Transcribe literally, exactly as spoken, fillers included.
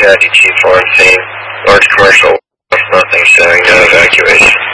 Caddy T four on scene. Large commercial, nothing showing, no evacuation.